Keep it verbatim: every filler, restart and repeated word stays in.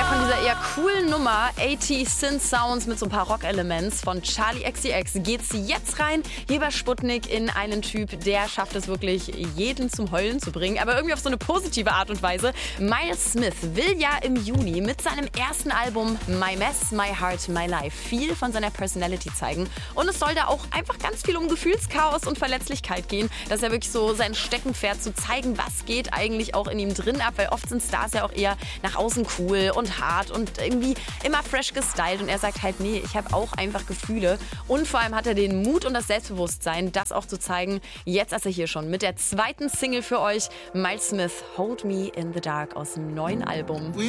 von dieser eher coolen Nummer achtzig Synth Sounds mit so ein paar Rock-Elements von Charli X C X geht's jetzt rein. Hier bei Sputnik in einen Typ, der schafft es wirklich, jeden zum Heulen zu bringen, aber irgendwie auf so eine positive Art und Weise. Miles Smith will ja im Juni mit seinem ersten Album My Mess, My Heart, My Life viel von seiner Personality zeigen. Und es soll da auch einfach ganz viel um Gefühlschaos und Verletzlichkeit gehen. Das ist ja wirklich so sein Steckenpferd, zu zeigen, was geht eigentlich auch in ihm drin ab, weil oft sind Stars ja auch eher nach außen cool und hart und irgendwie immer fresh gestylt. Und er sagt halt, nee, ich habe auch einfach Gefühle. Und vor allem hat er den Mut und das Selbstbewusstsein, das auch zu zeigen. Jetzt ist er hier schon mit der zweiten Single für euch, Miles Smith, Hold Me in the Dark aus dem neuen Album.